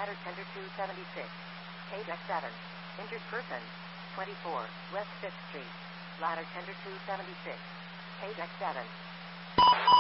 ladder tender 276. Page X7. Injured person. 24, West 5th Street. Ladder tender 276. Page X7.